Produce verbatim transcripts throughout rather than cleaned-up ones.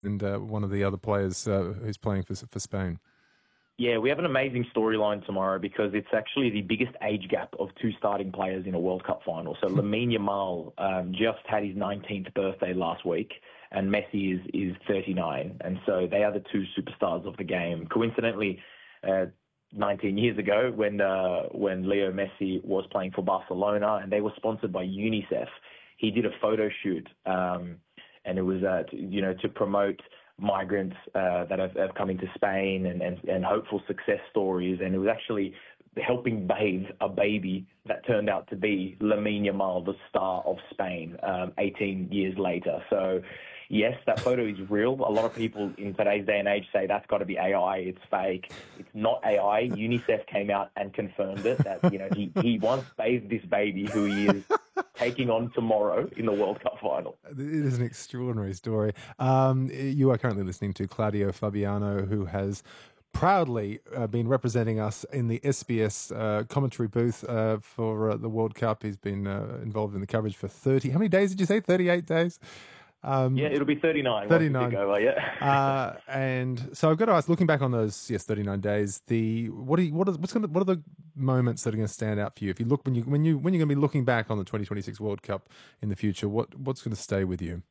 and uh, one of the other players uh, who's playing for for Spain. Yeah, we have an amazing storyline tomorrow because it's actually the biggest age gap of two starting players in a World Cup final. So Lamine Yamal um, just had his nineteenth birthday last week, and Messi is, is thirty-nine. And so they are the two superstars of the game. Coincidentally, uh, nineteen years ago when uh, when Leo Messi was playing for Barcelona and they were sponsored by UNICEF, he did a photo shoot, um, and it was uh, to, you know to promote migrants uh, that have, have come into Spain and, and, and hopeful success stories. And it was actually helping bathe a baby that turned out to be Lamine Yamal, the star of Spain, um, eighteen years later. So, yes, that photo is real. A lot of people in today's day and age say that's got to be A I. It's fake. It's not A I. UNICEF came out and confirmed it, that, you know, he, he once bathed this baby who he is taking on tomorrow in the World Cup final. It is an extraordinary story. Um, you are currently listening to Claudio Fabiano, who has proudly uh, been representing us in the S B S uh, commentary booth uh, for uh, the World Cup. He's been uh, involved in the coverage for thirty. How many days did you say? thirty-eight days? Um, yeah, it'll be thirty-nine. thirty-nine. Over, yeah. uh, and so I've got to ask, looking back on those, yes, thirty-nine days. The what are you, what are what's going what are the moments that are going to stand out for you? If you look when you when you when you're going to be looking back on the twenty twenty-six World Cup in the future, what what's going to stay with you?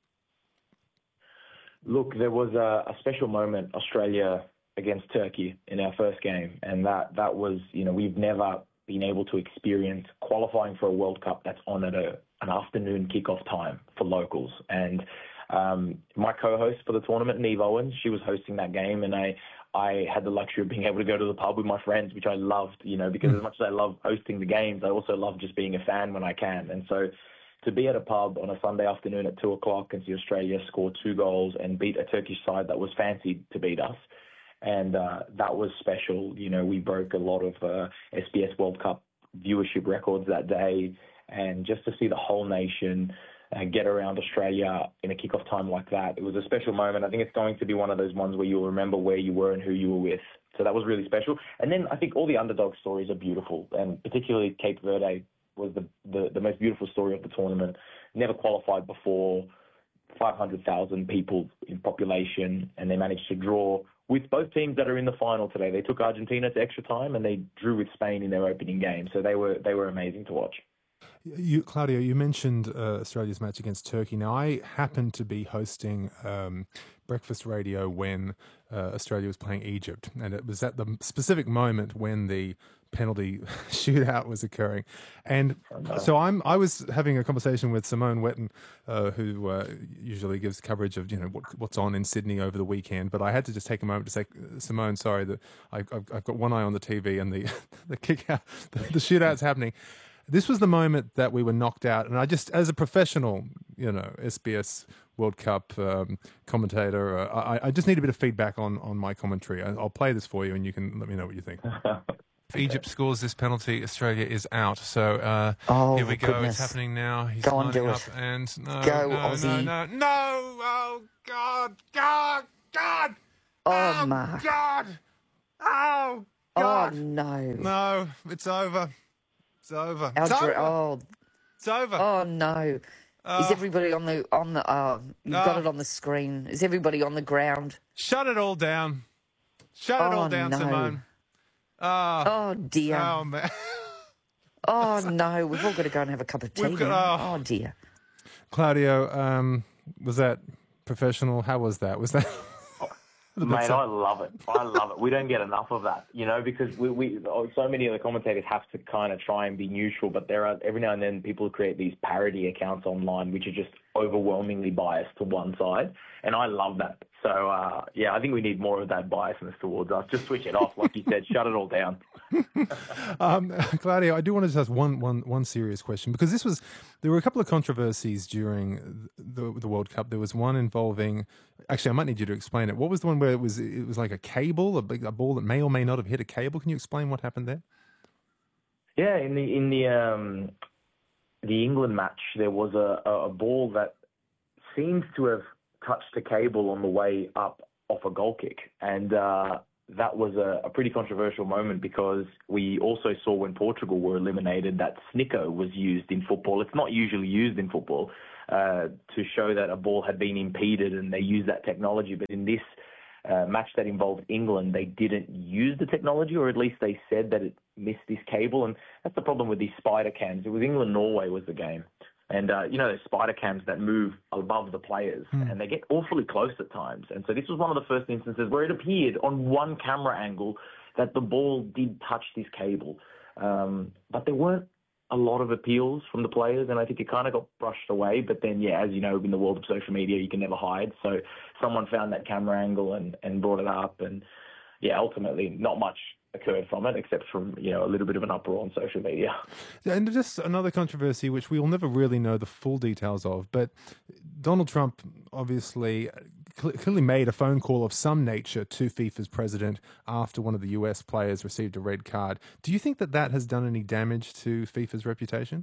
Look, there was a, a special moment, Australia against Turkey in our first game, and that that was, you know, we've never been able to experience qualifying for a World Cup that's on at a an afternoon kickoff time for locals. And um, my co-host for the tournament, Neve Owens, she was hosting that game, and I I had the luxury of being able to go to the pub with my friends, which I loved, you know, because as much as I love hosting the games, I also love just being a fan when I can. And so to be at a pub on a Sunday afternoon at two o'clock and see Australia score two goals and beat a Turkish side that was fancied to beat us, and uh, that was special. You know, we broke a lot of uh, S B S World Cup viewership records that day. And just to see the whole nation uh, get around Australia in a kickoff time like that, it was a special moment. I think it's going to be one of those ones where you'll remember where you were and who you were with. So that was really special. And then I think all the underdog stories are beautiful, and particularly Cape Verde was the, the, the most beautiful story of the tournament. Never qualified before, five hundred thousand people in population, and they managed to draw with both teams that are in the final today. They took Argentina to extra time, and they drew with Spain in their opening game. So they were they were amazing to watch. You, Claudio, you mentioned uh, Australia's match against Turkey. Now, I happened to be hosting um, breakfast radio when uh, Australia was playing Egypt, and it was at the specific moment when the penalty shootout was occurring. And so I'm I was having a conversation with Simone Wetton, uh, who uh, usually gives coverage of, you know, what, what's on in Sydney over the weekend. But I had to just take a moment to say, Simone, sorry, that I've, I've got one eye on the T V and the the kick out, the, the shootout's happening. This was the moment that we were knocked out, and I just, as a professional, you know, S B S World Cup um, commentator, uh, I, I just need a bit of feedback on, on my commentary. I'll play this for you, and you can let me know what you think. If Egypt scores this penalty, Australia is out. So uh, oh, here we go. Goodness. It's happening now. He's go lining on, up, and no, go, no, Aussie. no, no, no! Oh God, God, God! Oh, oh Mark. God! Oh God! Oh no! No, it's over. It's over. Our It's dr- over. Oh, it's over. Oh no! Uh, Is everybody on the on the? Oh, you've uh, got it on the screen. Is everybody on the ground? Shut it all down. Shut oh, it all down, no. Simone. Uh, oh dear. Oh man. oh no! We've all got to go and have a cup of tea. Got, now. oh. oh dear. Claudio, um, was that professional? How was that? Was that? Mate, I love it. I love it. We don't get enough of that, you know, because we, we so many of the commentators have to kind of try and be neutral, but there are every now and then people create these parody accounts online which are just overwhelmingly biased to one side, and I love that. So, uh, yeah, I think we need more of that biasness towards us. Just switch it off, like you said, shut it all down. um, Claudio, I do want to just ask one, one, one serious question, because this was, there were a couple of controversies during the, the World Cup. There was one involving, actually, I might need you to explain it. What was the one where it was, it was like a cable, a, big, a ball that may or may not have hit a cable? Can you explain what happened there? Yeah, in the in the um, the England match, there was a, a ball that seems to have touched a cable on the way up off a goal kick, and uh, that was a, a pretty controversial moment because we also saw when Portugal were eliminated that snicko was used in football. It's not usually used in football uh, to show that a ball had been impeded, and they use that technology. But in this uh, match that involved England, they didn't use the technology, or at least they said that it missed this cable. And that's the problem with these spider cams. It was England-Norway was the game. And, uh, you know, there's spider cams that move above the players, mm. and they get awfully close at times. And so this was one of the first instances where it appeared on one camera angle that the ball did touch this cable. Um, but there weren't a lot of appeals from the players, and I think it kind of got brushed away. But then, yeah, as you know, in the world of social media, you can never hide. So someone found that camera angle and, and brought it up. And, yeah, ultimately not much occurred from it, except from, you know, a little bit of an uproar on social media. And just another controversy, which we will never really know the full details of, but Donald Trump obviously clearly made a phone call of some nature to FIFA's president after one of the U S players received a red card. Do you think that that has done any damage to FIFA's reputation?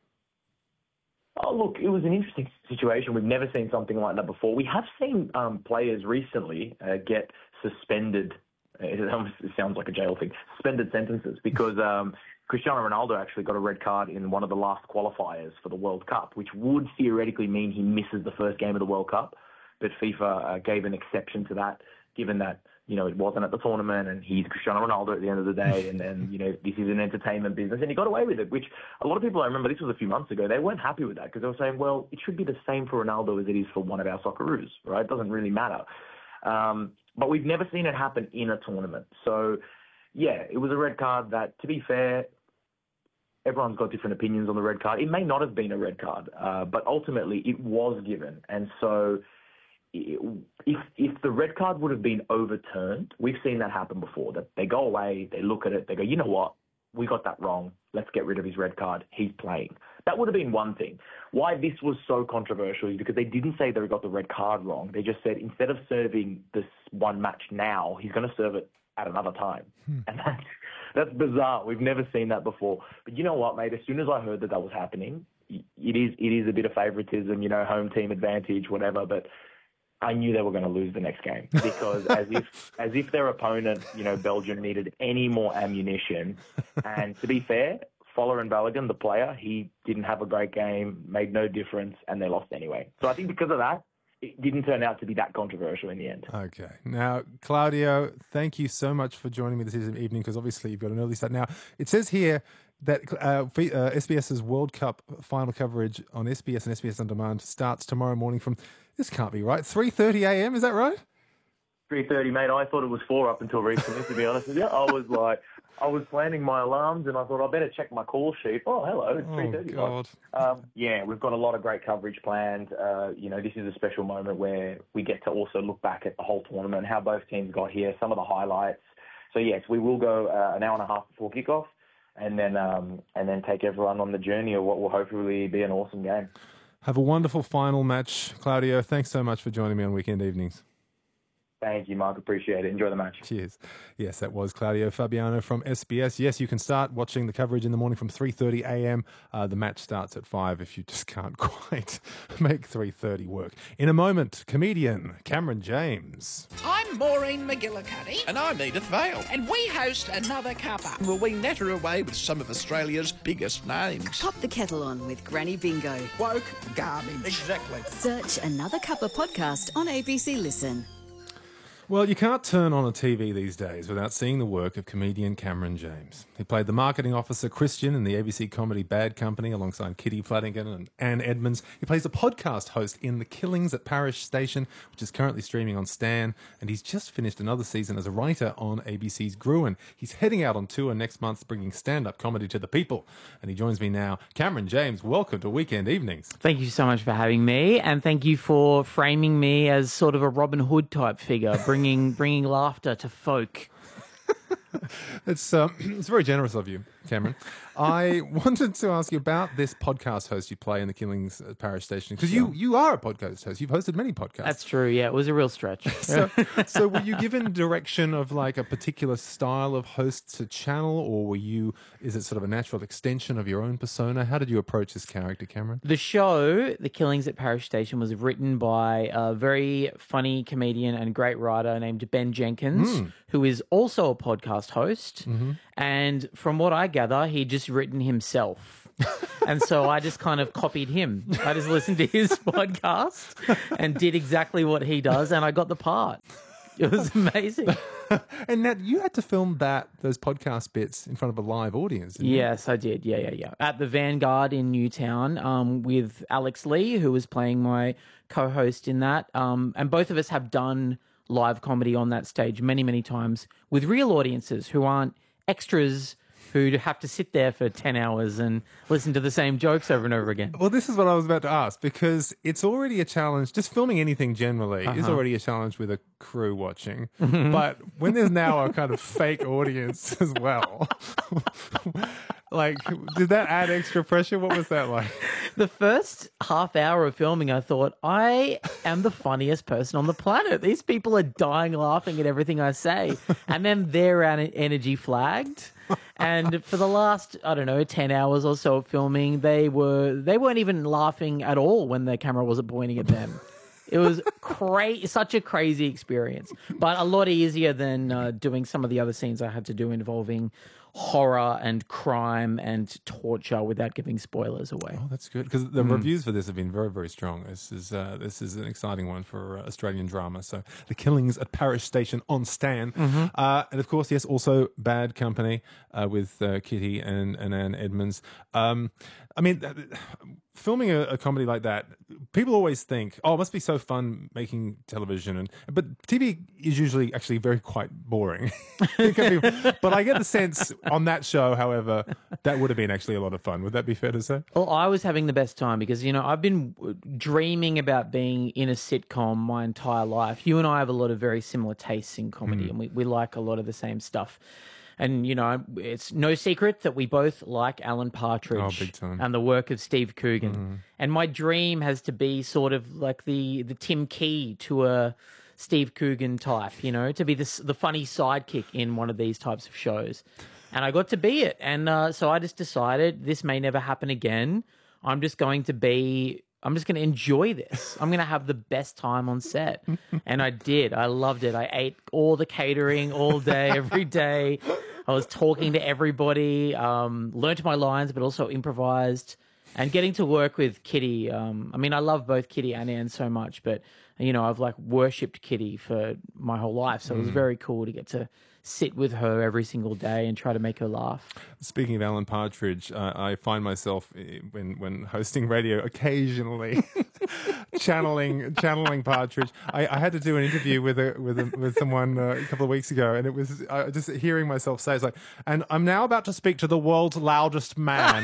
Oh, look, it was an interesting situation. We've never seen something like that before. We have seen um, players recently uh, get suspended. It almost sounds like a jail thing. Suspended sentences because um, Cristiano Ronaldo actually got a red card in one of the last qualifiers for the World Cup, which would theoretically mean he misses the first game of the World Cup. But FIFA uh, gave an exception to that, given that, you know, it wasn't at the tournament and he's Cristiano Ronaldo at the end of the day. And then, you know, this is an entertainment business. And he got away with it, which a lot of people, I remember this was a few months ago, they weren't happy with that because they were saying, well, it should be the same for Ronaldo as it is for one of our Socceroos, right? It doesn't really matter. Um, But we've never seen it happen in a tournament. So, yeah, it was a red card that, to be fair, everyone's got different opinions on the red card. It may not have been a red card, uh, but ultimately it was given. And so if if the red card would have been overturned, we've seen that happen before, that they go away, they look at it, they go, you know what, we got that wrong. Let's get rid of his red card. He's playing. That would have been one thing. Why this was so controversial is because they didn't say they got the red card wrong. They just said instead of serving this one match now, he's going to serve it at another time. Hmm. And that's, that's bizarre. We've never seen that before. But you know what, mate? As soon as I heard that that was happening, it is it is a bit of favoritism, you know, home team advantage, whatever. But I knew they were going to lose the next game because as if as if their opponent, you know, Belgium needed any more ammunition. And to be fair, Folarin Balogun, the player, he didn't have a great game, made no difference, and they lost anyway. So I think because of that, it didn't turn out to be that controversial in the end. Okay. Now, Claudio, thank you so much for joining me this evening because obviously you've got an early start. Now, it says here that uh, uh, SBS's World Cup final coverage on S B S and S B S On Demand starts tomorrow morning from, this can't be right, three thirty a m, is that right? three thirty, mate. I thought it was four up until recently, to be honest with you. I was like, I was planning my alarms and I thought I better check my call sheet. Oh, hello, it's three thirty. Oh, God. Um, yeah, we've got a lot of great coverage planned. Uh, you know, this is a special moment where we get to also look back at the whole tournament, how both teams got here, some of the highlights. So, yes, we will go uh, an hour and a half before kickoff and then um, and then take everyone on the journey of what will hopefully be an awesome game. Have a wonderful final match, Claudio. Thanks so much for joining me on Weekend Evenings. Thank you, Mark. Appreciate it. Enjoy the match. Cheers. Yes, that was Claudio Fabiano from S B S. Yes, you can start watching the coverage in the morning from three thirty a m. Uh, the match starts at five if you just can't quite make three thirty work. In a moment, comedian Cameron James. I'm Maureen McGillicuddy. And I'm Edith Vale. And we host Another Cuppa. Will we natter away with some of Australia's biggest names? Pop the kettle on with Granny Bingo. Woke garbage. Exactly. Search Another Cuppa podcast on A B C Listen. Well, you can't turn on a T V these days without seeing the work of comedian Cameron James. He played the marketing officer Christian in the A B C comedy Bad Company alongside Kitty Flanagan and Anne Edmonds. He plays a podcast host in The Killings at Parish Station, which is currently streaming on Stan. And he's just finished another season as a writer on A B C's Gruen. He's heading out on tour next month, bringing stand-up comedy to the people. And he joins me now. Cameron James, welcome to Weekend Evenings. Thank you so much for having me. And thank you for framing me as sort of a Robin Hood type figure, bringing bringing laughter to folk. It's um, it's very generous of you. Cameron. I wanted to ask you about this podcast host you play in the Killings at Parish Station, because you, you are a podcast host. You've hosted many podcasts. That's true. Yeah, it was a real stretch. so, so were you given direction of like a particular style of host to channel, or were you, is it sort of a natural extension of your own persona? How did you approach this character, Cameron? The show, The Killings at Parish Station, was written by a very funny comedian and great writer named Ben Jenkins, mm. who is also a podcast host. Mm-hmm. And from what I gather, he'd just written himself. And so I just kind of copied him. I just listened to his podcast and did exactly what he does, and I got the part. It was amazing. And Nat, you had to film that, those podcast bits in front of a live audience, didn't Yes, you? I did. Yeah, yeah, yeah. At the Vanguard in Newtown um, with Alex Lee, who was playing my co-host in that. Um, and both of us have done live comedy on that stage many, many times with real audiences who aren't extras who have to sit there for ten hours and listen to the same jokes over and over again. Well, this is what I was about to ask, because it's already a challenge. Just filming anything generally uh-huh. is already a challenge with a crew watching. Mm-hmm. But when there's now a kind of fake audience as well, like, did that add extra pressure? What was that like? The first half hour of filming, I thought, I am the funniest person on the planet. These people are dying laughing at everything I say. And then their energy flagged. And for the last, I don't know, ten hours or so of filming, they were they weren't even laughing at all when the camera wasn't pointing at them. It was cra- such a crazy experience, but a lot easier than uh, doing some of the other scenes I had to do involving horror and crime and torture without giving spoilers away. Oh, that's good, because the mm. reviews for this have been very, very strong. This is uh, this is an exciting one for uh, Australian drama. So, The Killings at Parish Station on Stan, mm-hmm. uh, and of course, yes, also Bad Company uh, with uh, Kitty and and Anne Edmonds. Um, I mean, filming a, a comedy like that, people always think, oh, it must be so fun making television, and but T V is usually actually very quite boring. It can be, but I get the sense on that show, however, that would have been actually a lot of fun. Would that be fair to say? Well, I was having the best time because, you know, I've been dreaming about being in a sitcom my entire life. You and I have a lot of very similar tastes in comedy, mm. and we, we like a lot of the same stuff. And, you know, it's no secret that we both like Alan Partridge oh, big time. and the work of Steve Coogan. Mm. And my dream has to be sort of like the, the Tim Key to a Steve Coogan type, you know, to be the, the funny sidekick in one of these types of shows. And I got to be it. And uh, so I just decided this may never happen again. I'm just going to be... I'm just going to enjoy this. I'm going to have the best time on set. And I did. I loved it. I ate all the catering all day, every day. I was talking to everybody, um, learned my lines, but also improvised. And getting to work with Kitty. Um, I mean, I love both Kitty and Anne so much, but, you know, I've like worshipped Kitty for my whole life. So it was very cool to get to sit with her every single day and try to make her laugh. Speaking of Alan Partridge, uh, I find myself when when hosting radio occasionally channeling channeling Partridge. I, I had to do an interview with a, with a, with someone uh, a couple of weeks ago, and it was uh, just hearing myself say, "It's like, and I'm now about to speak to the world's loudest man."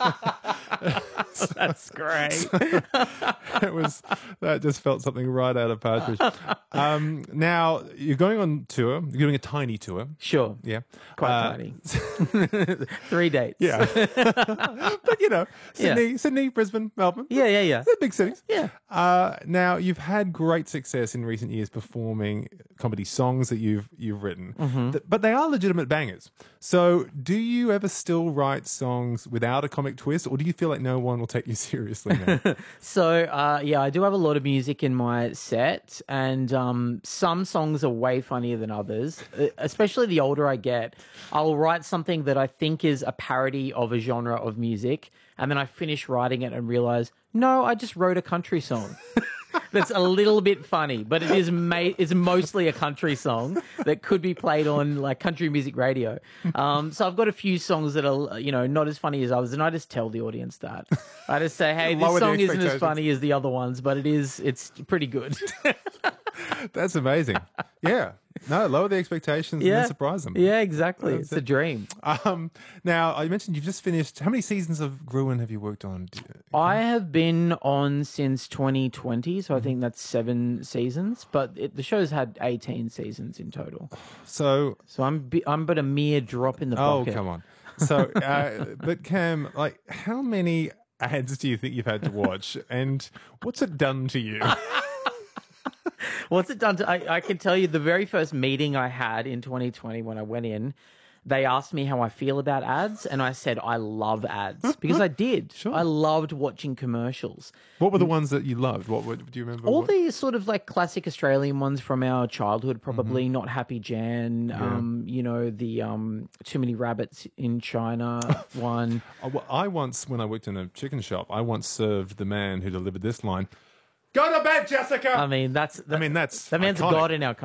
That's great. So, it was that just felt something right out of Partridge. Um, now you're going on tour. You're doing a tiny tour. Sure. Yeah. Quite uh, tiny. Three dates. Yeah. But you know, Sydney, yeah. Sydney, Brisbane, Melbourne. Yeah, yeah, yeah. They're big cities. Yeah. Uh, now you've had great success in recent years performing comedy songs that you've you've written, mm-hmm. Th- but they are legitimate bangers. So, do you ever still write songs without a comic twist, or do you feel like no one will take you seriously now? So, uh, yeah, I do have a lot of music in my set, and um, some songs are way funnier than others. Especially the older I get, I'll write something that I think is a parody of a genre of music, and then I finish writing it and realize, no, I just wrote a country song. That's a little bit funny, but it is ma- it's mostly a country song that could be played on like country music radio. Um, so I've got a few songs that are, you know, not as funny as others, and I just tell the audience that. I just say, hey, this song isn't as funny as the other ones, but it is, it's pretty good. That's amazing. Yeah. No, lower the expectations yeah. and then surprise them. Yeah, exactly. That's it's it. a dream. Um, now, I mentioned you've just finished. How many seasons of Gruen have you worked on? I have been on since twenty twenty, so I think that's seven seasons. But it, the show's had eighteen seasons in total. So, so I'm I'm but a mere drop in the oh, bucket. come on. So, uh, but Cam, like, how many ads do you think you've had to watch, and what's it done to you? What's it done to? I, I can tell you the very first meeting I had in twenty twenty when I went in, they asked me how I feel about ads, and I said I love ads because I did. Sure. I loved watching commercials. What were the ones that you loved? What would, do you remember? All what? the sort of like classic Australian ones from our childhood, probably Mm-hmm. Not Happy Jan. Um, you know the um, Too Many Rabbits in China one. Oh, well, I once, when I worked in a chicken shop, I once served the man who delivered this line. Go to bed, Jessica. I mean that's. I mean, that's that man's iconic. a god in our country.